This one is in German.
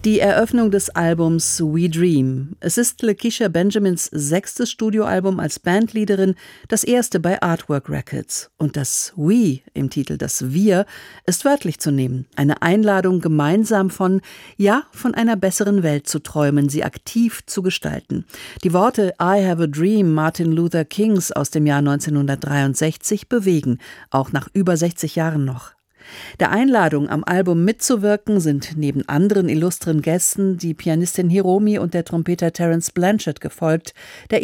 Die Eröffnung des Albums We Dream. Es ist Lakecia Benjamins 6. Studioalbum als Bandleaderin, das erste bei Artwork Records. Und das We im Titel, das Wir, ist wörtlich zu nehmen. Eine Einladung, gemeinsam von einer besseren Welt zu träumen, sie aktiv zu gestalten. Die Worte I Have a Dream Martin Luther Kings aus dem Jahr 1963 bewegen, auch nach über 60 Jahren noch. Der Einladung, am Album mitzuwirken, sind neben anderen illustren Gästen die Pianistin Hiromi und der Trompeter Terence Blanchard gefolgt, der